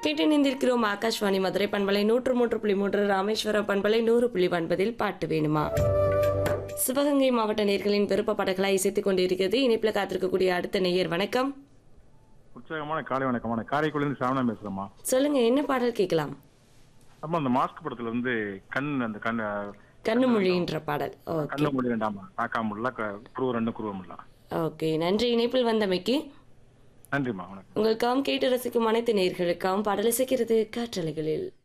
கேட்டு இணைந்திருக்கிறோம் ஆகாஷ்வாணி மதுரை பண்பலை 103.3 ராமேஸ்வரம் பண்பலை 100.9 பாட்டு வேணுமா. சிவகங்கை மாவட்ட நேயர்களின் விருப்ப பாடல்களை இசைத்துக் கொண்டிருக்கிறது. இணைப்பில் காத்திருக்கக்கூடிய அடுத்த நேயர் வணக்கம். உற்சாகமான காலை வணக்கமான காரைக்குடியிலிருந்து சாவனா பேசுறேம்மா. சொல்லுங்க, என்ன பாடல் கேட்கலாம்? அம்மா அந்த மாஸ்க் படத்துல வந்து கண்ணு மொழின்ற பாடல். கண்ணு மொழி வேண்டாமா காக்காமுள்ள குருவ ரெண்டு குருவமுள்ள. ஓகே, நன்றி இணைப்பில் வந்தமைக்கு. நன்றிம்மா. உங்களுக்காகவும் கேட்டு ரசிக்கும் அனைத்து நேயர்களுக்காகவும் பாடல் இசைக்கிறது காற்றலைகளில்.